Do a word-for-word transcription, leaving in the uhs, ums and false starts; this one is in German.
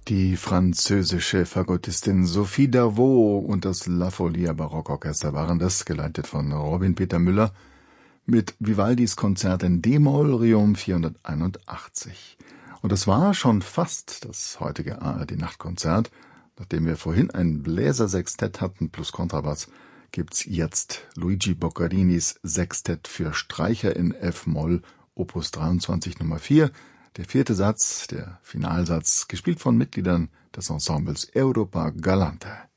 Die französische Fagottistin Sophie Davot und das La Folia Barockorchester waren das, geleitet von Robin Peter Müller, mit Vivaldis Konzert in D-Moll, Riom vierhunderteinundachtzig. Und das war schon fast das heutige A R D-Nachtkonzert. Nachdem wir vorhin ein Bläsersextett hatten plus Kontrabass, gibt's jetzt Luigi Boccarinis Sextett für Streicher in F-Moll, Opus dreiundzwanzig Nummer vier, der vierte Satz, der Finalsatz, gespielt von Mitgliedern des Ensembles Europa Galante.